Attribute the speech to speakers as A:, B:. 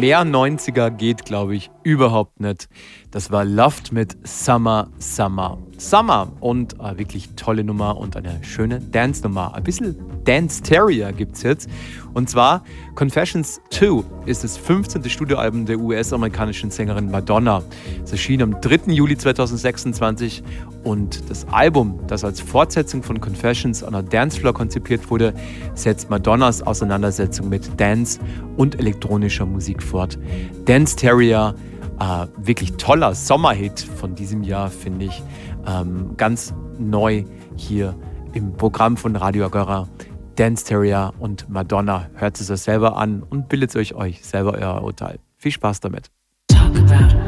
A: mehr 90er geht, glaube ich, überhaupt nicht. Das war Loved mit Summer, Summer, Summer. Und wirklich tolle Nummer und eine schöne Dance-Nummer. Ein bisschen Dance-Terrier gibt es jetzt. Und zwar Confessions 2 ist das 15. Studioalbum der US-amerikanischen Sängerin Madonna. Es erschien am 3. Juli 2026 und das Album, das als Fortsetzung von Confessions on a Dancefloor konzipiert wurde, setzt Madonnas Auseinandersetzung mit Dance und elektronischer Musik fort. Dance Terrier, wirklich toller Sommerhit von diesem Jahr, finde ich. Ganz neu hier im Programm von Radio Agora. Dance Terrier und Madonna. Hört es euch selber an und bildet euch selber euer Urteil. Viel Spaß damit.
B: Talk about